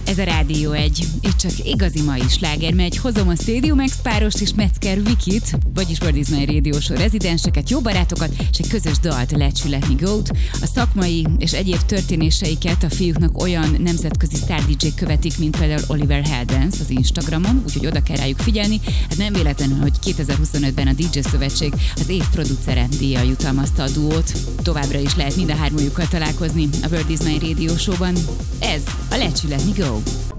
Ez a Rádió 1, és csak igazi mai sláger megy. Hozom a Stadium X párost és Metzger Vikit, vagyis Bird Is My Radio Show rezidenseket, jó barátokat, és egy közös dalt, Let You Let Me Go-t. A szakmai és egyéb történéseiket a fiúknak olyan nemzetközi sztár DJ-k követik, mint például Oliver Heldens az Instagramon, úgyhogy oda kell rájuk figyelni. Hát nem véletlen, hogy 2025-ben a DJ Szövetség az év producere díjjal jutalmazta a duót. Továbbra is lehet mind a hármójukkal találkozni a Bird Is My Radio Show-ban. Ez a Let You Let Me Go.